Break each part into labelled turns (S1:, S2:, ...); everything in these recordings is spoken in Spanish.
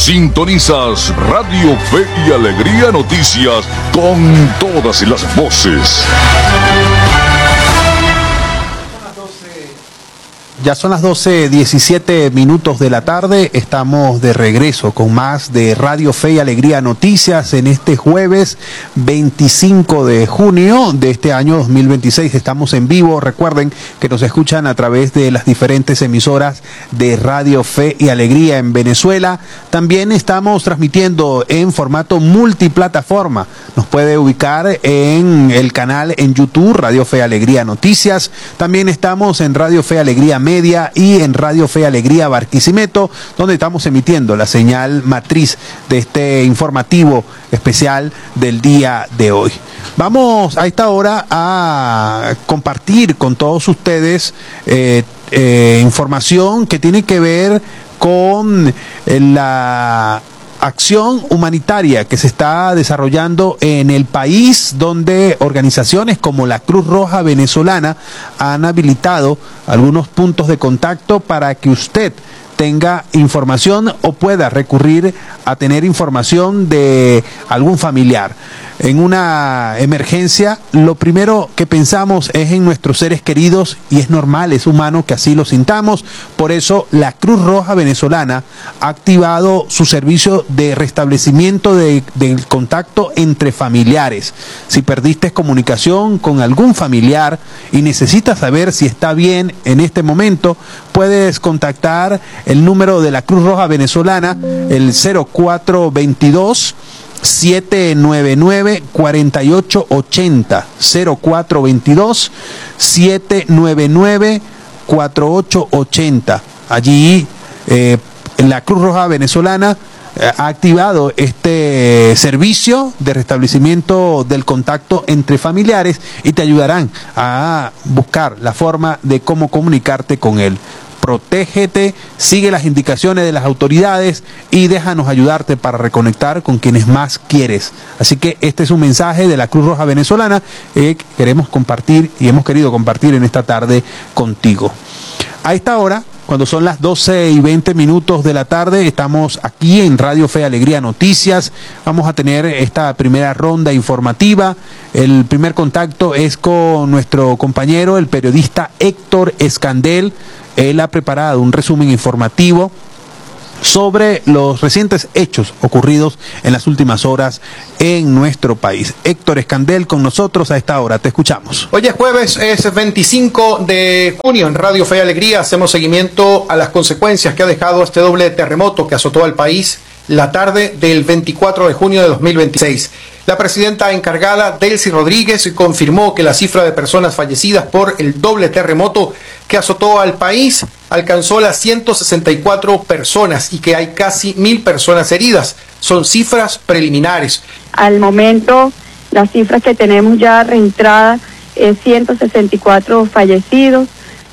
S1: Sintonizas Radio Fe y Alegría Noticias con todas las voces.
S2: Ya son las 12:17 de la tarde, estamos de regreso con más de Radio Fe y Alegría Noticias en este jueves 25 de junio de este año 2026. Estamos en vivo, recuerden que nos escuchan a través de las diferentes emisoras de Radio Fe y Alegría en Venezuela. También estamos transmitiendo en formato multiplataforma. Nos puede ubicar en el canal en YouTube Radio Fe y Alegría Noticias. También estamos en Radio Fe y Alegría Media y en Radio Fe y Alegría Barquisimeto, donde estamos emitiendo la señal matriz de este informativo especial del día de hoy. Vamos a esta hora a compartir con todos ustedes información que tiene que ver con la acción humanitaria que se está desarrollando en el país, donde organizaciones como la Cruz Roja Venezolana han habilitado algunos puntos de contacto para que usted tenga información o pueda recurrir a tener información de algún familiar. En una emergencia, lo primero que pensamos es en nuestros seres queridos y es normal, es humano que así lo sintamos. Por eso, la Cruz Roja Venezolana ha activado su servicio de restablecimiento del contacto entre familiares. Si perdiste comunicación con algún familiar y necesitas saber si está bien en este momento, puedes contactar el número de la Cruz Roja Venezolana, el 0422 799-4880, 0422 799-4880. Allí la Cruz Roja Venezolana ha activado este servicio de restablecimiento del contacto entre familiares y te ayudarán a buscar la forma de cómo comunicarte con él. Protégete, sigue las indicaciones de las autoridades y déjanos ayudarte para reconectar con quienes más quieres. Así que este es un mensaje de la Cruz Roja Venezolana que queremos compartir y hemos querido compartir en esta tarde contigo. A esta hora, cuando son las 12:20 de la tarde, estamos aquí en Radio Fe y Alegría Noticias. Vamos a tener esta primera ronda informativa. El primer contacto es con nuestro compañero, el periodista Héctor Escandel. Él ha preparado un resumen informativo sobre los recientes hechos ocurridos en las últimas horas en nuestro país. Héctor Escandel con nosotros a esta hora, te escuchamos.
S3: Hoy es jueves, es 25 de junio, en Radio Fe y Alegría hacemos seguimiento a las consecuencias que ha dejado este doble terremoto que azotó al país la tarde del 24 de junio de 2026. La presidenta encargada, Delcy Rodríguez, confirmó que la cifra de personas fallecidas por el doble terremoto que azotó al país alcanzó las 164 personas y que hay casi 1.000 personas heridas. Son cifras preliminares.
S4: Al momento, las cifras que tenemos ya registradas es 164 fallecidos,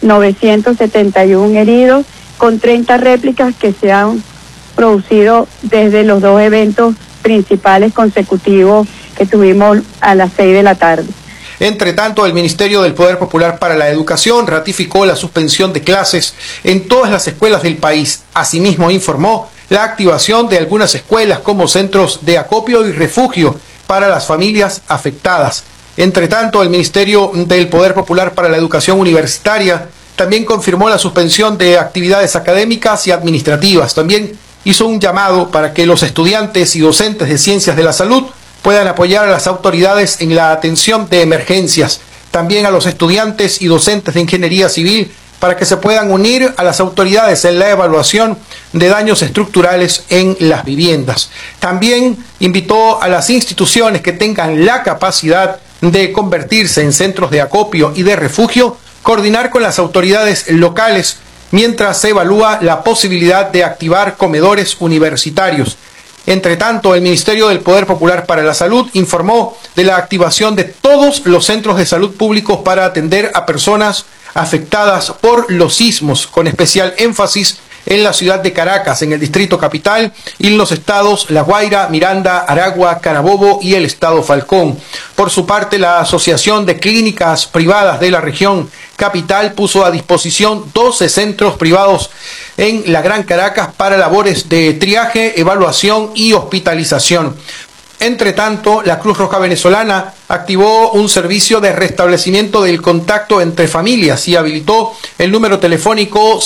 S4: 971 heridos, con 30 réplicas que se han producido desde los dos eventos principales consecutivos que tuvimos a las 6 de la tarde.
S3: Entre tanto, el Ministerio del Poder Popular para la Educación ratificó la suspensión de clases en todas las escuelas del país. Asimismo, informó la activación de algunas escuelas como centros de acopio y refugio para las familias afectadas. Entre tanto, el Ministerio del Poder Popular para la Educación Universitaria también confirmó la suspensión de actividades académicas y administrativas. También hizo un llamado para que los estudiantes y docentes de ciencias de la salud puedan apoyar a las autoridades en la atención de emergencias. También a los estudiantes y docentes de ingeniería civil para que se puedan unir a las autoridades en la evaluación de daños estructurales en las viviendas. También invitó a las instituciones que tengan la capacidad de convertirse en centros de acopio y de refugio, coordinar con las autoridades locales mientras se evalúa la posibilidad de activar comedores universitarios. Entre tanto, el Ministerio del Poder Popular para la Salud informó de la activación de todos los centros de salud públicos para atender a personas afectadas por los sismos, con especial énfasis en la ciudad de Caracas, en el Distrito Capital, y en los estados La Guaira, Miranda, Aragua, Carabobo y el estado Falcón. Por su parte, la Asociación de Clínicas Privadas de la región capital puso a disposición 12 centros privados en la Gran Caracas para labores de triaje, evaluación y hospitalización. Entre tanto, la Cruz Roja Venezolana activó un servicio de restablecimiento del contacto entre familias y habilitó el número telefónico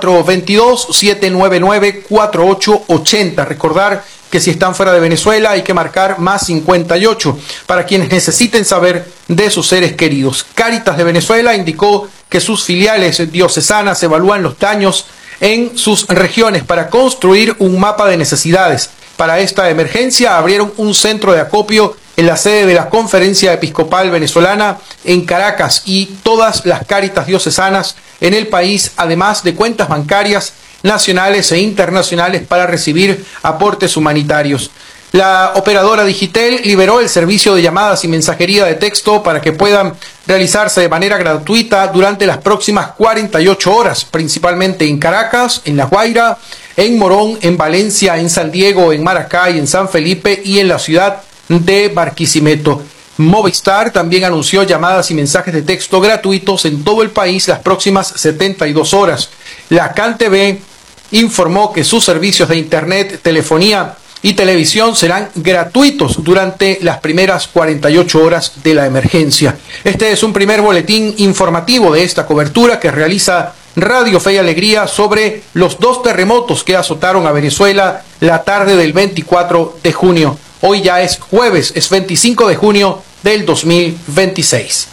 S3: 0422-799-4880. Recordar que si están fuera de Venezuela hay que marcar más 58 para quienes necesiten saber de sus seres queridos. Cáritas de Venezuela indicó que sus filiales diocesanas evalúan los daños en sus regiones para construir un mapa de necesidades. Para esta emergencia abrieron un centro de acopio en la sede de la Conferencia Episcopal Venezolana en Caracas y todas las Cáritas diocesanas en el país, además de cuentas bancarias nacionales e internacionales para recibir aportes humanitarios. La operadora Digitel liberó el servicio de llamadas y mensajería de texto para que puedan realizarse de manera gratuita durante las próximas 48 horas, principalmente en Caracas, en La Guaira, en Morón, en Valencia, en San Diego, en Maracay, en San Felipe y en la ciudad de Barquisimeto. Movistar también anunció llamadas y mensajes de texto gratuitos en todo el país las próximas 72 horas. La CanTV informó que sus servicios de internet, telefonía y televisión serán gratuitos durante las primeras 48 horas de la emergencia. Este es un primer boletín informativo de esta cobertura que realiza Radio Fe y Alegría sobre los 2 terremotos que azotaron a Venezuela la tarde del 24 de junio. Hoy ya es jueves, es 25 de junio del 2026.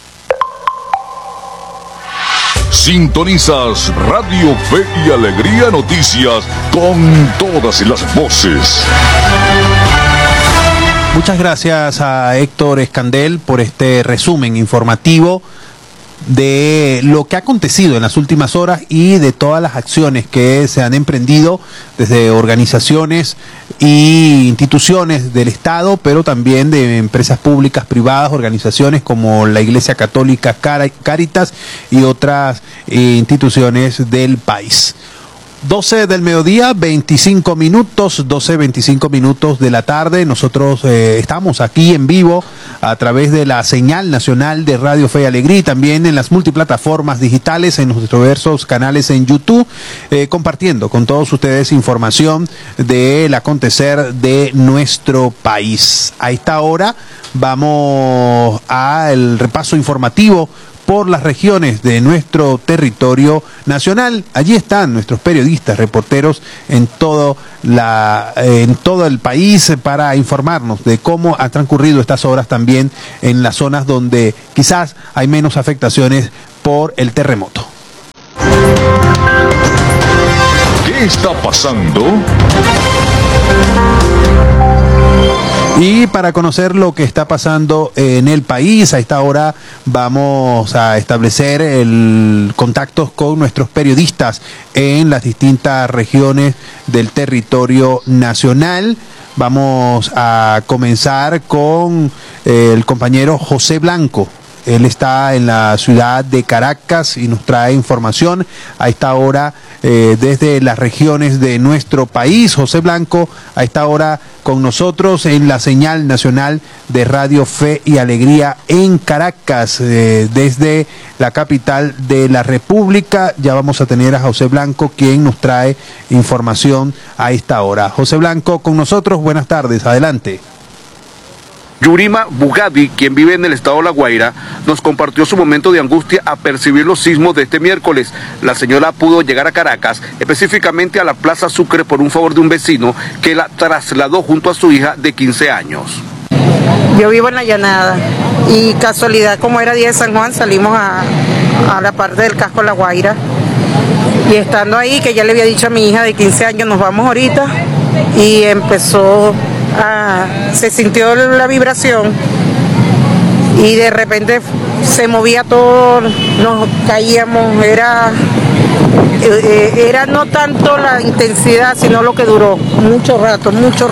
S1: Sintonizas Radio Fe y Alegría Noticias con todas las voces.
S2: Muchas gracias a Héctor Escandel por este resumen informativo de lo que ha acontecido en las últimas horas y de todas las acciones que se han emprendido desde organizaciones e instituciones del Estado, pero también de empresas públicas, privadas, organizaciones como la Iglesia Católica Cáritas y otras instituciones del país. 12 del mediodía, 25 minutos, 12:25 minutos de la tarde. Nosotros estamos aquí en vivo a través de la señal nacional de Radio Fe y Alegría y también en las multiplataformas digitales, en nuestros diversos canales en YouTube, compartiendo con todos ustedes información del acontecer de nuestro país. A esta hora vamos al repaso informativo por las regiones de nuestro territorio nacional. Allí están nuestros periodistas, reporteros en todo el país para informarnos de cómo han transcurrido estas horas también en las zonas donde quizás hay menos afectaciones por el terremoto.
S1: ¿Qué está pasando?
S2: Y para conocer lo que está pasando en el país, a esta hora vamos a establecer el contacto con nuestros periodistas en las distintas regiones del territorio nacional. Vamos a comenzar con el compañero José Blanco. Él está en la ciudad de Caracas y nos trae información a esta hora desde las regiones de nuestro país. José Blanco, a esta hora con nosotros en la señal nacional de Radio Fe y Alegría en Caracas, desde la capital de la República. Ya vamos a tener a José Blanco, quien nos trae información a esta hora. José Blanco con nosotros, buenas tardes, adelante.
S5: Yurima Bugadi, quien vive en el estado de La Guaira, nos compartió su momento de angustia a percibir los sismos de este miércoles. La señora pudo llegar a Caracas, específicamente a la Plaza Sucre, por un favor de un vecino que la trasladó junto a su hija de 15 años.
S6: Yo vivo en La Llanada y casualidad, como era día de San Juan, salimos a la parte del casco La Guaira. Y estando ahí, que ya le había dicho a mi hija de 15 años, nos vamos ahorita, y se sintió la vibración y de repente se movía todo, nos caíamos, era no tanto la intensidad, sino lo que duró, mucho rato.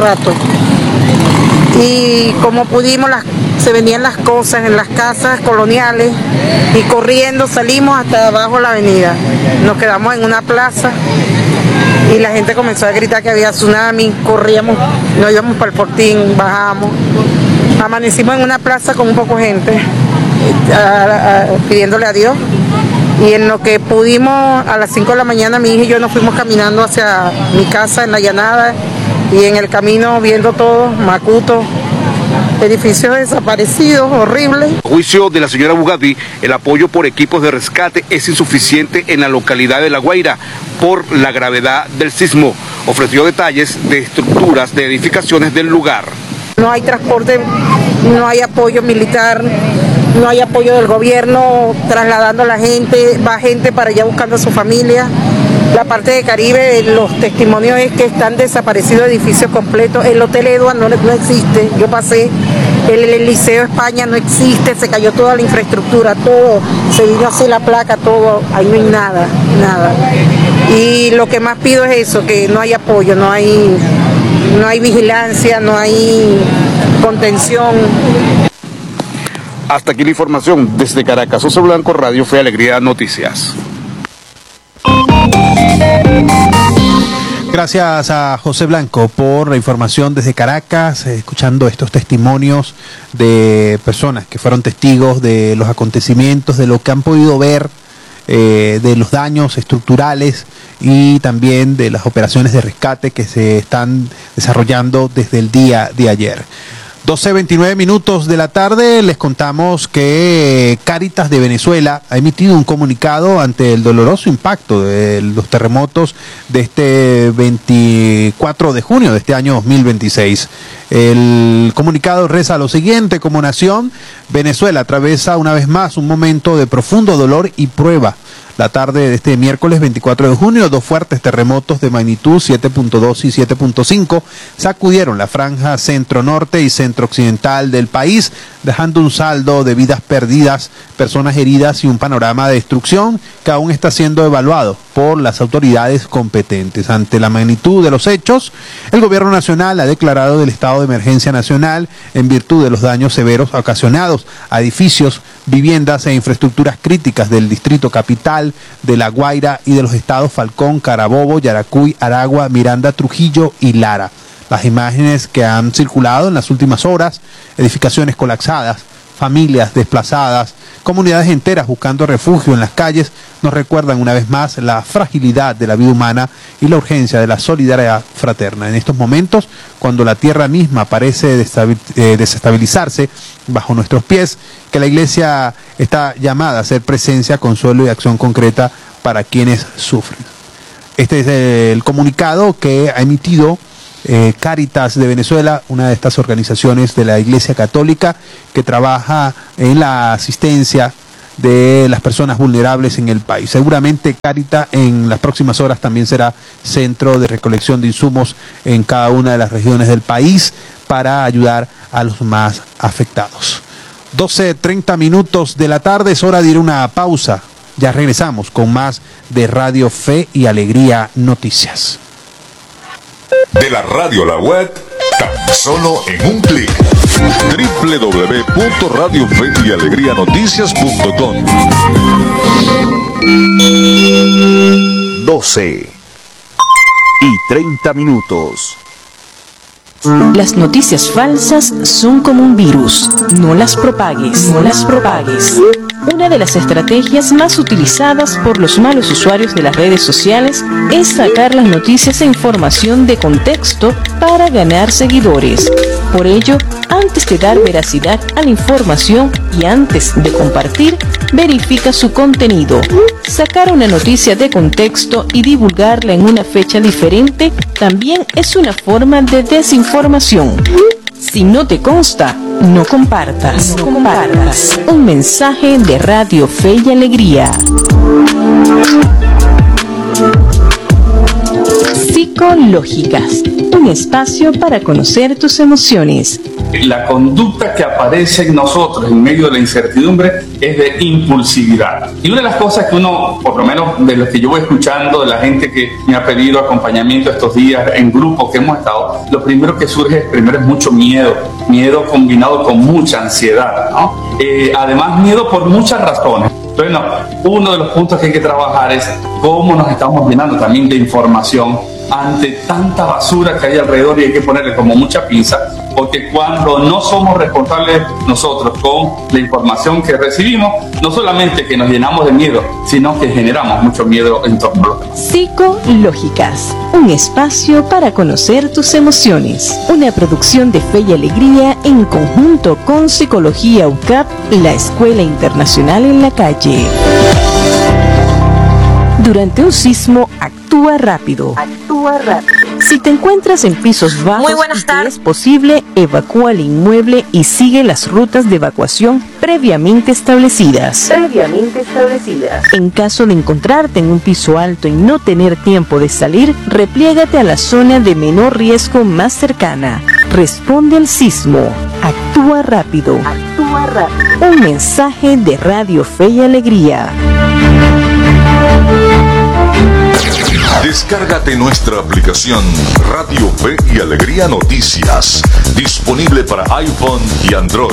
S6: Y como pudimos, se vendían las cosas en las casas coloniales y corriendo salimos hasta abajo de la avenida. Nos quedamos en una plaza y la gente comenzó a gritar que había tsunami, corríamos, nos íbamos para el Fortín, bajamos, amanecimos en una plaza con un poco de gente, pidiéndole a Dios, y en lo que pudimos, a las 5 de la mañana mi hija y yo nos fuimos caminando hacia mi casa en la llanada, y en el camino viendo todo, Macuto, edificios desaparecidos, horribles.
S5: A juicio de la señora Bugatti, el apoyo por equipos de rescate es insuficiente en la localidad de La Guaira por la gravedad del sismo. Ofreció detalles de estructuras de edificaciones del lugar.
S6: No hay transporte, no hay apoyo militar, no hay apoyo del gobierno trasladando a la gente, va gente para allá buscando a su familia. La parte de Caribe, los testimonios es que están desaparecidos edificios completos. El Hotel Edward no existe, yo pasé. El Liceo España no existe, se cayó toda la infraestructura, todo, se vino así la placa, todo, ahí no hay nada, nada. Y lo que más pido es eso, que no hay apoyo, no hay vigilancia, no hay contención.
S5: Hasta aquí la información. Desde Caracas, José Blanco, Radio Fe y Alegría Noticias.
S2: Gracias a José Blanco por la información desde Caracas, escuchando estos testimonios de personas que fueron testigos de los acontecimientos, de lo que han podido ver, de los daños estructurales y también de las operaciones de rescate que se están desarrollando desde el día de ayer. 12:29 de la tarde, les contamos que Cáritas de Venezuela ha emitido un comunicado ante el doloroso impacto de los terremotos de este 24 de junio de este año 2026. El comunicado reza lo siguiente: como nación, Venezuela atraviesa una vez más un momento de profundo dolor y prueba. La tarde de este miércoles 24 de junio, 2 fuertes terremotos de magnitud 7.2 y 7.5 sacudieron la franja centro-norte y centro-occidental del país, dejando un saldo de vidas perdidas, personas heridas y un panorama de destrucción que aún está siendo evaluado por las autoridades competentes. Ante la magnitud de los hechos, el Gobierno Nacional ha declarado el estado de emergencia nacional en virtud de los daños severos ocasionados a edificios, viviendas e infraestructuras críticas del Distrito Capital, de La Guaira y de los estados Falcón, Carabobo, Yaracuy, Aragua, Miranda, Trujillo y Lara. Las imágenes que han circulado en las últimas horas, edificaciones colapsadas, familias desplazadas, comunidades enteras buscando refugio en las calles, nos recuerdan una vez más la fragilidad de la vida humana y la urgencia de la solidaridad fraterna. En estos momentos, cuando la tierra misma parece desestabilizarse bajo nuestros pies, que la Iglesia está llamada a hacer presencia, consuelo y acción concreta para quienes sufren. Este es el comunicado que ha emitido Cáritas de Venezuela, una de estas organizaciones de la Iglesia Católica que trabaja en la asistencia de las personas vulnerables en el país. Seguramente Cáritas en las próximas horas también será centro de recolección de insumos en cada una de las regiones del país para ayudar a los más afectados. 12:30 de la tarde, es hora de ir a una pausa. Ya regresamos con más de Radio Fe y Alegría Noticias.
S1: De la radio a la web, tan solo en un clic. www.radiofeyalegrianoticias.com.
S7: 12:30.
S8: Las noticias falsas son como un virus. No las propagues, no las propagues. Una de las estrategias más utilizadas por los malos usuarios de las redes sociales es sacar las noticias e información de contexto para ganar seguidores. Por ello, antes de dar veracidad a la información y antes de compartir, verifica su contenido. Sacar una noticia de contexto y divulgarla en una fecha diferente también es una forma de desinformación. Si no te consta, no compartas. Un mensaje de Radio Fe y Alegría. Psicológicas, un espacio para conocer tus emociones.
S9: La conducta que aparece en nosotros en medio de la incertidumbre es de impulsividad. Y una de las cosas que uno, por lo menos de lo que yo voy escuchando, de la gente que me ha pedido acompañamiento estos días en grupos que hemos estado, lo primero que surge es mucho miedo combinado con mucha ansiedad, ¿no? Además, miedo por muchas razones. Bueno, uno de los puntos que hay que trabajar es cómo nos estamos llenando también de información ante tanta basura que hay alrededor, y hay que ponerle como mucha pinza, porque cuando no somos responsables nosotros con la información que recibimos, no solamente que nos llenamos de miedo, sino que generamos mucho miedo en torno a los demás.
S8: Psicológicas, un espacio para conocer tus emociones. Una producción de Fe y Alegría en conjunto con Psicología UCAP, la Escuela Internacional en la Calle. Durante un sismo, actúa rápido. Si te encuentras en pisos bajos y te es posible, evacúa el inmueble y sigue las rutas de evacuación previamente establecidas. En caso de encontrarte en un piso alto y no tener tiempo de salir, repliégate a la zona de menor riesgo más cercana. Responde al sismo. Actúa rápido. Un mensaje de Radio Fe y Alegría.
S1: Descárgate nuestra aplicación Radio Fe y Alegría Noticias, disponible para iPhone y Android.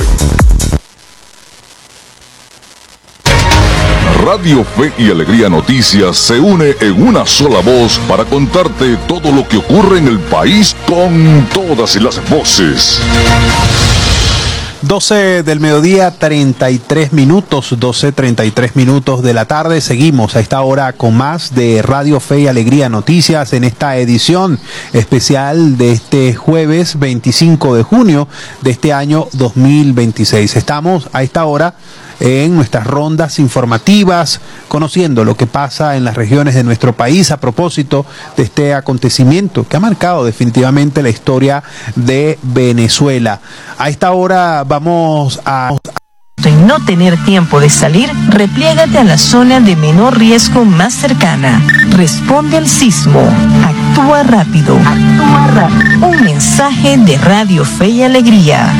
S1: Radio Fe y Alegría Noticias se une en una sola voz para contarte todo lo que ocurre en el país con todas las voces.
S2: 12 del mediodía, 33 minutos, 12:33 minutos de la tarde. Seguimos a esta hora con más de Radio Fe y Alegría Noticias en esta edición especial de este jueves 25 de junio de este año 2026. Estamos a esta hora en nuestras rondas informativas, conociendo lo que pasa en las regiones de nuestro país a propósito de este acontecimiento que ha marcado definitivamente la historia de Venezuela. A esta hora vamos a...
S8: No tener tiempo de salir, repliégate a la zona de menor riesgo más cercana. Responde al sismo. Actúa rápido. Un mensaje de Radio Fe y Alegría.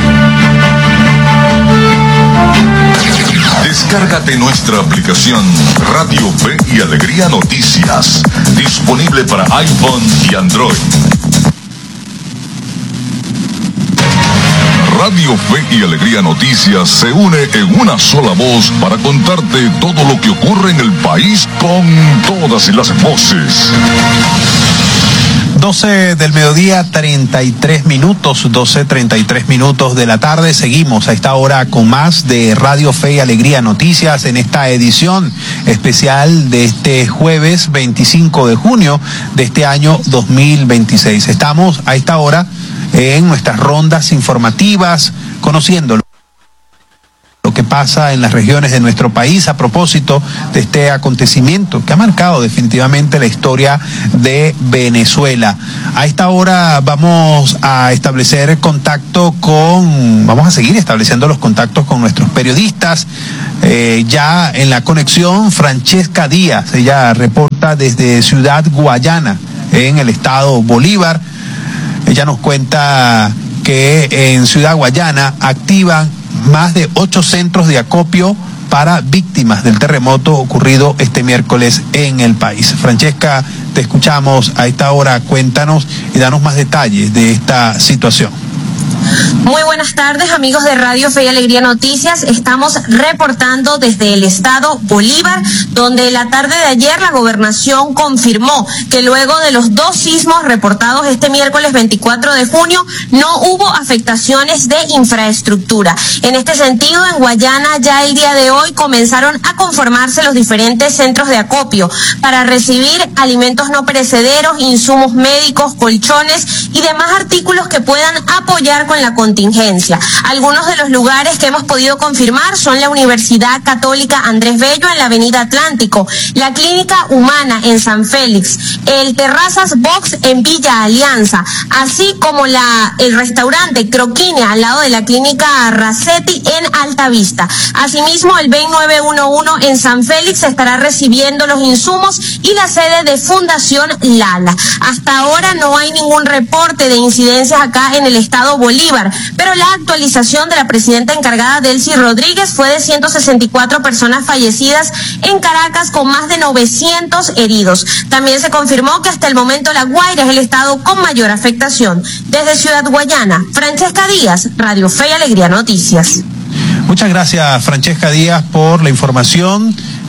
S1: Descárgate nuestra aplicación Radio Fe y Alegría Noticias, disponible para iPhone y Android. Radio Fe y Alegría Noticias se une en una sola voz para contarte todo lo que ocurre en el país con todas las voces.
S2: 12 del mediodía, 33 minutos, 12:33 minutos de la tarde. Seguimos a esta hora con más de Radio Fe y Alegría Noticias en esta edición especial de este jueves 25 de junio de este año 2026. Estamos a esta hora en nuestras rondas informativas, conociendo lo que pasa en las regiones de nuestro país a propósito de este acontecimiento que ha marcado definitivamente la historia de Venezuela. A esta hora vamos a seguir estableciendo los contactos con nuestros periodistas. Ya en la conexión, Francesca Díaz, ella reporta desde Ciudad Guayana, en el estado Bolívar. Ella nos cuenta que en Ciudad Guayana activan más de 8 centros de acopio para víctimas del terremoto ocurrido este miércoles en el país. Francesca, te escuchamos a esta hora. Cuéntanos y danos más detalles de esta situación.
S7: Muy buenas tardes, amigos de Radio Fe y Alegría Noticias. Estamos reportando desde el estado Bolívar, donde la tarde de ayer la gobernación confirmó que luego de los 2 sismos reportados este miércoles 24 de junio, no hubo afectaciones de infraestructura. En este sentido, en Guayana ya el día de hoy comenzaron a conformarse los diferentes centros de acopio para recibir alimentos no perecederos, insumos médicos, colchones y demás artículos que puedan apoyar con la contingencia. Algunos de los lugares que hemos podido confirmar son la Universidad Católica Andrés Bello en la Avenida Atlántico, la Clínica Humana en San Félix, el Terrazas Box en Villa Alianza, así como el restaurante Croquine al lado de la Clínica Racetti en Alta Vista. Asimismo, el BEN 911 en San Félix estará recibiendo los insumos y la sede de Fundación Lala. Hasta ahora no hay ningún reporte de incidencias acá en el estado Bolívar, pero la actualización de la presidenta encargada Delcy Rodríguez fue de 164 personas fallecidas en Caracas con más de 900 heridos. También se confirmó que hasta el momento La Guaira es el estado con mayor afectación. Desde Ciudad Guayana, Francesca Díaz, Radio Fe y Alegría Noticias.
S2: Muchas gracias, Francesca Díaz, por la información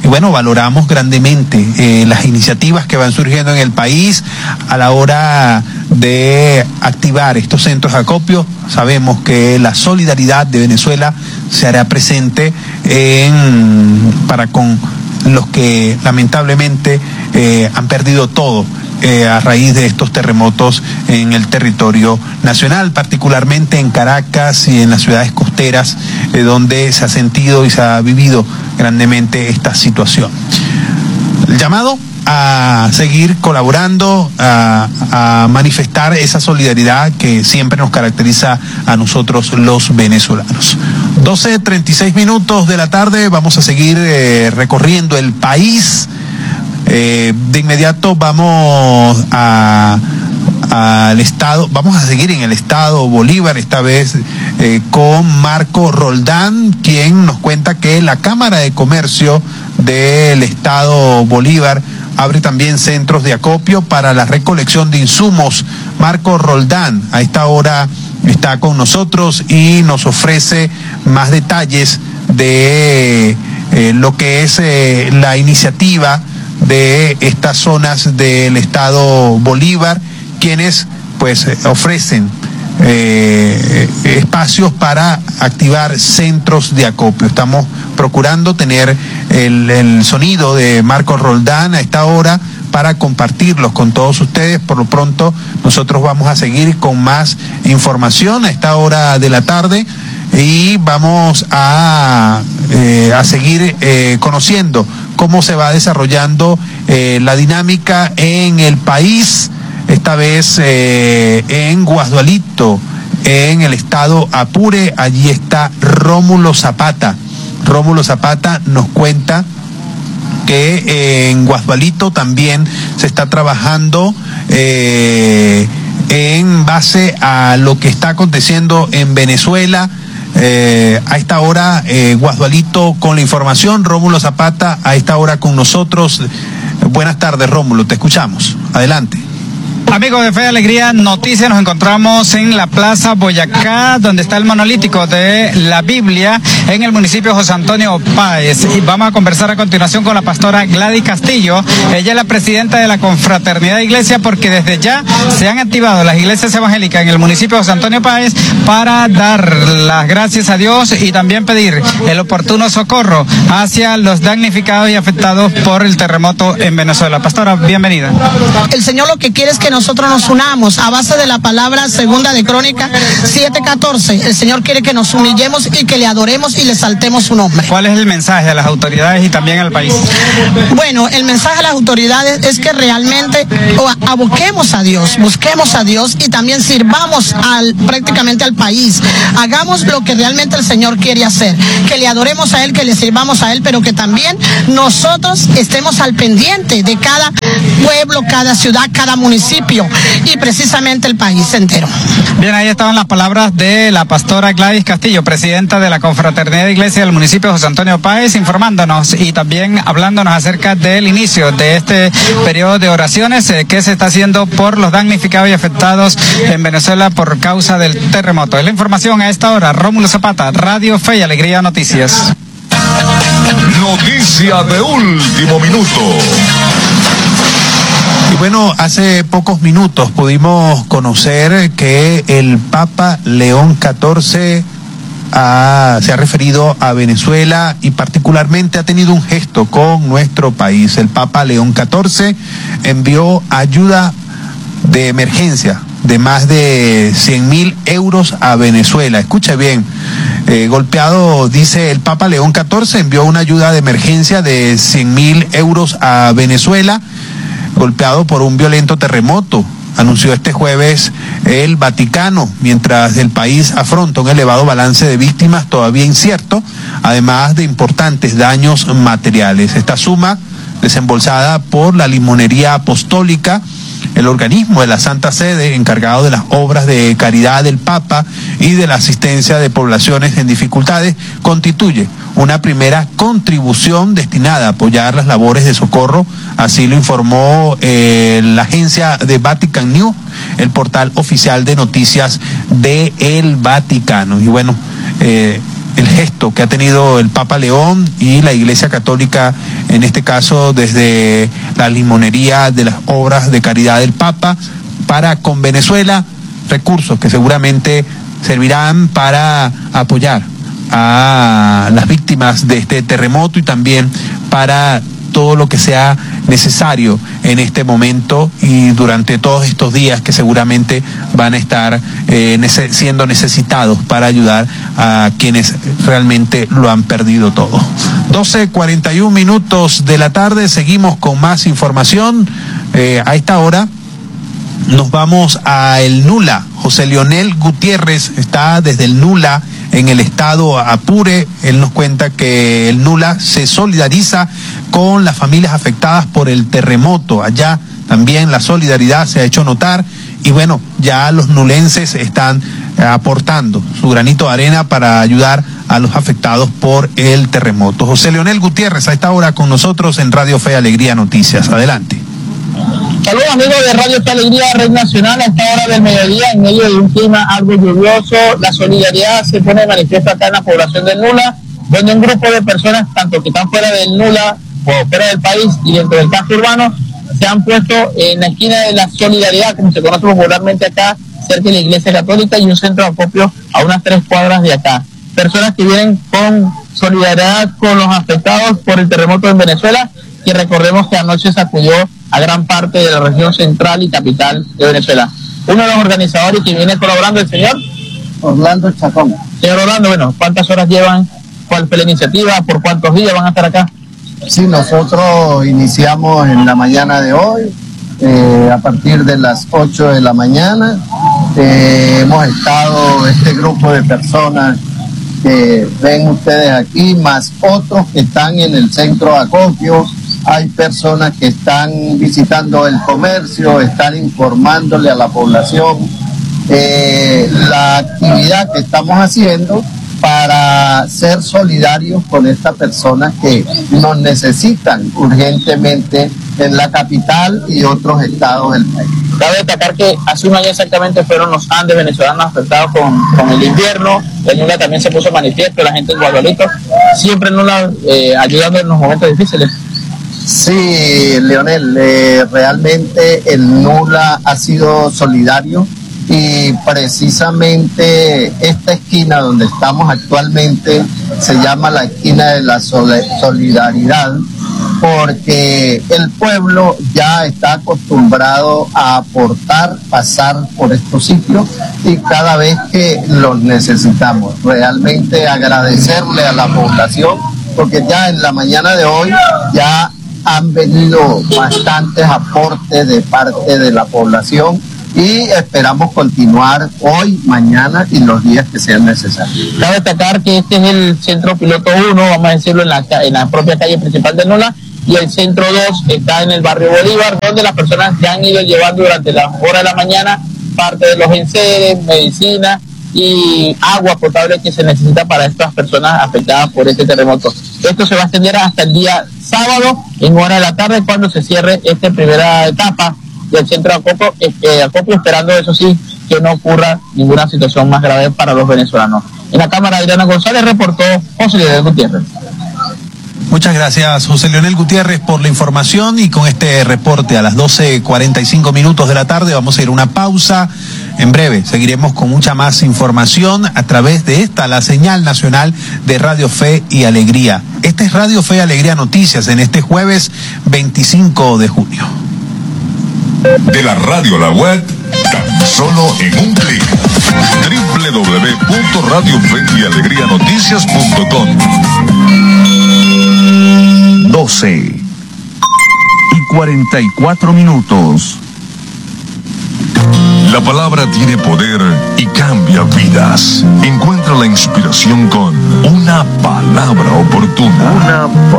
S2: bueno, valoramos grandemente las iniciativas que van surgiendo en el país a la hora de activar estos centros de acopio. Sabemos que la solidaridad de Venezuela se hará presente para con los que lamentablemente han perdido todo a raíz de estos terremotos en el territorio nacional, particularmente en Caracas y en las ciudades costeras, donde se ha sentido y se ha vivido grandemente esta situación. El llamado a seguir colaborando, a manifestar esa solidaridad que siempre nos caracteriza a nosotros los venezolanos. 12:36 de la tarde, vamos a seguir recorriendo el país. De inmediato vamos al estado, vamos a seguir en el estado Bolívar, esta vez con Marco Roldán, quien nos cuenta que la Cámara de Comercio del estado Bolívar abre también centros de acopio para la recolección de insumos. Marco Roldán a esta hora está con nosotros y nos ofrece más detalles de lo que es la iniciativa de estas zonas del estado Bolívar, quienes pues ofrecen espacios para activar centros de acopio. Estamos procurando tener el sonido de Marco Roldán a esta hora para compartirlos con todos ustedes. Por lo pronto nosotros vamos a seguir con más información a esta hora de la tarde y vamos a seguir conociendo cómo se va desarrollando la dinámica en el país, esta vez en Guasdualito, en el estado Apure. Allí está Rómulo Zapata. Rómulo Zapata nos cuenta que en Guasdualito también se está trabajando en base a lo que está aconteciendo en Venezuela. A esta hora, Guasdualito con la información. Rómulo Zapata a esta hora con nosotros. Buenas tardes, Rómulo, te escuchamos. Adelante.
S10: Amigos de Fe y Alegría Noticias, nos encontramos en la Plaza Boyacá, donde está el monolítico de la Biblia, en el municipio de José Antonio Páez. Y vamos a conversar a continuación con la pastora Gladys Castillo. Ella es la presidenta de la Confraternidad de Iglesia, porque desde ya se han activado las iglesias evangélicas en el municipio de José Antonio Páez para dar las gracias a Dios y también pedir el oportuno socorro hacia los damnificados y afectados por el terremoto en Venezuela. Pastora, bienvenida.
S11: El Señor lo que quiere es que nosotros nos unamos a base de la palabra segunda de Crónicas 7:14. El Señor quiere que nos humillemos y que le adoremos y le saltemos su nombre.
S10: ¿Cuál es el mensaje a las autoridades y también al país?
S11: Bueno, el mensaje a las autoridades es que realmente aboquemos a Dios, busquemos a Dios y también sirvamos prácticamente al país. Hagamos lo que realmente el Señor quiere hacer, que le adoremos a Él, que le sirvamos a Él, pero que también nosotros estemos al pendiente de cada pueblo, cada ciudad, cada municipio y precisamente el país entero.
S10: Bien, ahí estaban las palabras de la pastora Gladys Castillo, presidenta de la Confraternidad de Iglesia del municipio de José Antonio Páez, informándonos y también hablándonos acerca del inicio de este periodo de oraciones que se está haciendo por los damnificados y afectados en Venezuela por causa del terremoto. Es la información a esta hora. Rómulo Zapata, Radio Fe y Alegría Noticias.
S1: Noticia de último minuto.
S2: Y bueno, hace pocos minutos pudimos conocer que el Papa León XIV se ha referido a Venezuela y particularmente ha tenido un gesto con nuestro país. El Papa León XIV envió ayuda de emergencia de más de 100.000 euros a Venezuela. Escuche bien, golpeado, dice el Papa León XIV, envió una ayuda de emergencia de 100.000 euros a Venezuela, golpeado por un violento terremoto, anunció este jueves el Vaticano, mientras el país afronta un elevado balance de víctimas todavía incierto, además de importantes daños materiales. Esta suma, desembolsada por la Limonería Apostólica, el organismo de la Santa Sede encargado de las obras de caridad del Papa y de la asistencia de poblaciones en dificultades, constituye una primera contribución destinada a apoyar las labores de socorro. Así lo informó la agencia de Vatican News, el portal oficial de noticias de el Vaticano. Y bueno, el gesto que ha tenido el Papa León y la Iglesia Católica, en este caso desde la limonería de las obras de caridad del Papa, para con Venezuela, recursos que seguramente servirán para apoyar a las víctimas de este terremoto y también para todo lo que sea necesario en este momento y durante todos estos días que seguramente van a estar siendo necesitados para ayudar a quienes realmente lo han perdido todo. 12:41 minutos de la tarde, seguimos con más información. A esta hora nos vamos a el Nula. José Leonel Gutiérrez está desde el Nula en el estado Apure. Él nos cuenta que el Nula se solidariza con las familias afectadas por el terremoto. Allá también la solidaridad se ha hecho notar y bueno, ya los nulenses están aportando su granito de arena para ayudar a los afectados por el terremoto. José Leonel Gutiérrez a esta hora con nosotros en Radio Fe Alegría Noticias. Adelante.
S12: Saludos amigos de Radio Fe Alegría, Red Nacional. A esta hora del mediodía, en medio de un clima algo lluvioso, la solidaridad se pone de manifiesto acá en la población del Nula, donde un grupo de personas, tanto que están fuera del Nula o fuera del país y dentro del casco urbano, se han puesto en la esquina de la solidaridad, como se conoce popularmente acá, cerca de la Iglesia Católica y un centro de acopio a unas 3 cuadras de acá. Personas que vienen con solidaridad con los afectados por el terremoto en Venezuela, que recordemos que anoche sacudió a gran parte de la región central y capital de Venezuela. Uno de los organizadores que viene colaborando, el señor
S13: Orlando Chacón.
S12: Señor Orlando, bueno, ¿cuántas horas llevan? ¿Cuál fue la iniciativa? ¿Por cuántos días van a estar acá?
S13: Sí, nosotros iniciamos en la mañana de hoy, a partir de las 8 de la mañana. Hemos estado, este grupo de personas que ven ustedes aquí, más otros que están en el centro de acopio. Hay personas que están visitando el comercio, están informándole a la población la actividad que estamos haciendo para ser solidarios con estas personas que nos necesitan urgentemente en la capital y otros estados del país.
S12: Cabe destacar que hace un año exactamente fueron los Andes venezolanos afectados con el invierno. El Nula también se puso manifiesto, la gente en Guadalito, siempre Nula ayudando en los momentos difíciles.
S13: Sí, Leonel, realmente el Nula ha sido solidario y precisamente esta esquina donde estamos actualmente se llama la esquina de la solidaridad, porque el pueblo ya está acostumbrado a aportar, pasar por estos sitios y cada vez que los necesitamos. Realmente agradecerle a la población, porque ya en la mañana de hoy ya han venido bastantes aportes de parte de la población y esperamos continuar hoy, mañana y los días que sean necesarios.
S12: Cabe destacar que este es el centro piloto 1, vamos a decirlo, en la propia calle principal de Nula, y el centro 2 está en el barrio Bolívar, donde las personas ya han ido llevando durante las horas de la mañana parte de los enseres, medicina y agua potable que se necesita para estas personas afectadas por este terremoto. Esto se va a extender hasta el día sábado en hora de la tarde, cuando se cierre esta primera etapa del centro de acopio, esperando eso sí que no ocurra ninguna situación más grave para los venezolanos. En la cámara, Adriana González, reportó José Leonel Gutiérrez.
S2: Muchas gracias, José Leonel Gutiérrez, por la información y con este reporte a las 12:45 minutos de la tarde vamos a ir a una pausa. En breve seguiremos con mucha más información a través de la señal nacional de Radio Fe y Alegría. Esta es Radio Fe y Alegría Noticias en este jueves 25 de junio.
S1: De la radio a la web, tan solo en un clic. www.radiofeyalegrianoticias.com
S14: 12:44 minutos.
S1: La palabra tiene poder y cambia vidas. Encuentra la inspiración con una palabra oportuna.